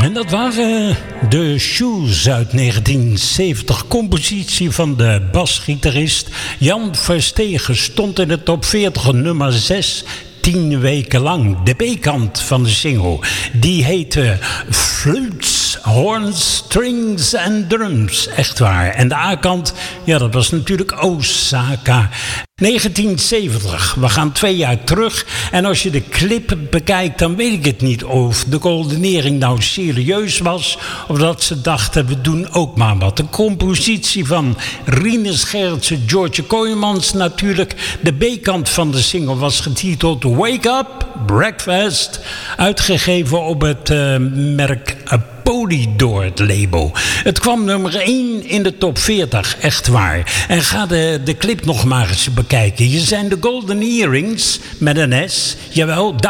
Dat waren de Shoes uit 1970. Compositie van de basgitarist Jan Verstegen. Stond in de top 40 nummer 6... 10 weken lang. De B-kant van de single, die heette Flutes, Horns, Strings and Drums. Echt waar. En de A-kant, ja, dat was natuurlijk Osaka. 1970, we gaan 2 jaar terug. En als je de clip bekijkt, dan weet ik het niet of de Goldenering nou serieus was, of dat ze dachten, we doen ook maar wat. De compositie van Rinus Gerritsen, George Kooijmans natuurlijk. De B-kant van de single was getiteld Wake Up, Breakfast. Uitgegeven op het merk Polydor, het label. Het kwam nummer 1 in de top 40, echt waar. En ga de clip nog maar eens bekijken. Je zijn de Golden Earrings, met een S. Jawel, de